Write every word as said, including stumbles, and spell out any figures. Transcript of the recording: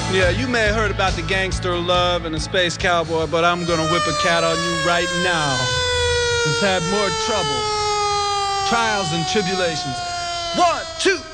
Yeah, you may have heard about the gangster love and the space cowboy, but I'm gonna whip a cat on you right now. We've had more trouble, trials and tribulations. One, two.